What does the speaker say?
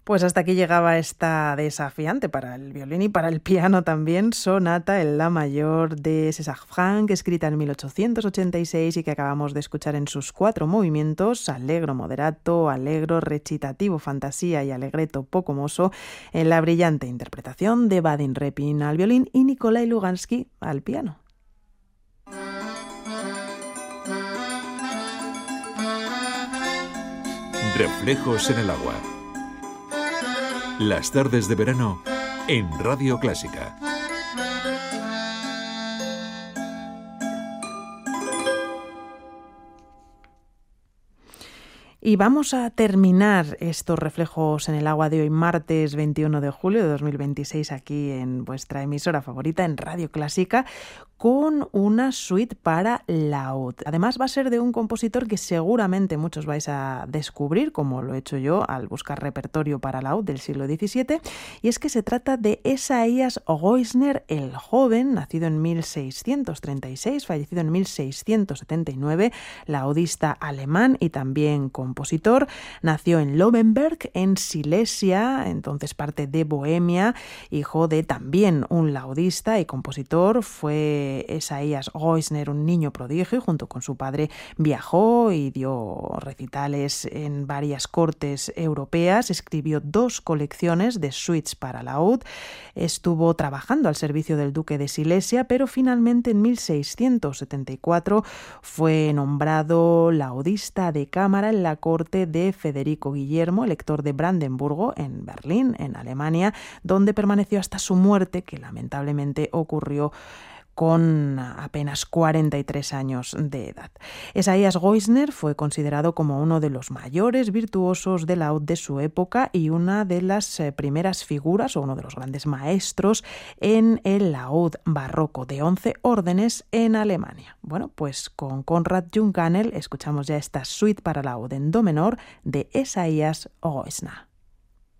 Pues hasta aquí llegaba esta desafiante para el violín y para el piano también, sonata en la mayor de César Franck, escrita en 1886 y que acabamos de escuchar en sus 4 movimientos: allegro moderato, allegro recitativo, fantasía y allegretto poco mosso, en la brillante interpretación de Vadim Repin al violín y Nikolai Lugansky al piano. Reflejos en el agua. Las tardes de verano en Radio Clásica. Y vamos a terminar estos reflejos en el agua de hoy, martes 21 de julio de 2026, aquí en vuestra emisora favorita, en Radio Clásica, con una suite para laúd. Además va a ser de un compositor que seguramente muchos vais a descubrir, como lo he hecho yo al buscar repertorio para laúd del siglo XVII, y es que se trata de Esaias Goisner el Joven, nacido en 1636, fallecido en 1679, laudista alemán y también compositor. Nació en Löwenberg, en Silesia, entonces parte de Bohemia, hijo de también un laudista y compositor. Fue Esaias Goisner un niño prodigio, y junto con su padre viajó y dio recitales en varias cortes europeas. Escribió 2 colecciones de suites para laúd. Estuvo trabajando al servicio del duque de Silesia, pero finalmente en 1674 fue nombrado laudista de cámara en la corte de Federico Guillermo, elector de Brandenburgo, en Berlín, en Alemania, donde permaneció hasta su muerte, que lamentablemente ocurrió con apenas 43 años de edad. Esaias Goisner fue considerado como uno de los mayores virtuosos del laúd de su época y una de las primeras figuras o uno de los grandes maestros en el laúd barroco de 11 órdenes en Alemania. Bueno, pues con Konrad Junkanel escuchamos ya esta suite para laúd en do menor de Esaias Goisner.